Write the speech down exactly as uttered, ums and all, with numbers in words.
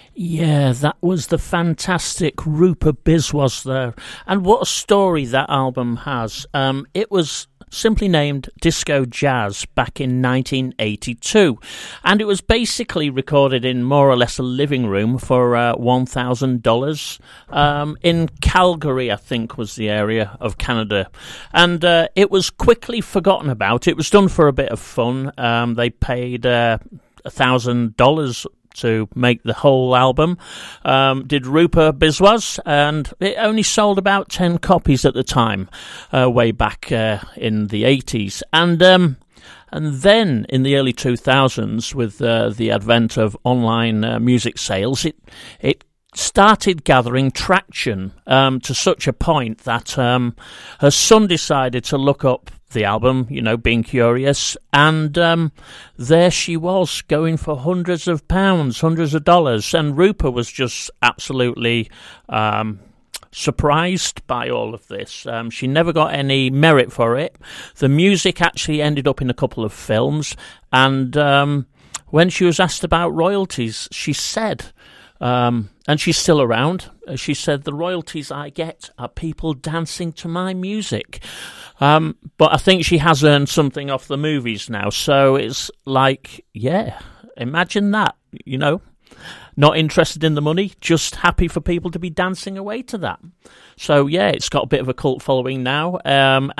Yeah, that was the fantastic Rupert Biswas there. And what a story that album has. Um, it was simply named Disco Jazz back in nineteen eighty-two. And it was basically recorded in more or less a living room for uh, one thousand dollars um, in Calgary, I think, was the area of Canada. And uh, it was quickly forgotten about. It was done for a bit of fun. Um, they paid uh, one thousand dollars to make the whole album. Um, did Rupert Biswas, and it only sold about ten copies at the time, uh, way back uh, in the eighties. And um, and then in the early two thousands, with uh, the advent of online uh, music sales, it it started gathering traction um, to such a point that um, her son decided to look up the album, you know, being curious, and um, there she was, going for hundreds of pounds, hundreds of dollars, and Rupert was just absolutely um, surprised by all of this. Um, she never got any merit for it. The music actually ended up in a couple of films, and um, when she was asked about royalties, she said, Um, and she's still around, she said, the royalties I get are people dancing to my music. Um, but I think she has earned something off the movies now. So it's like, yeah, imagine that, you know, not interested in the money, just happy for people to be dancing away to that. So, yeah, it's got a bit of a cult following now. Um,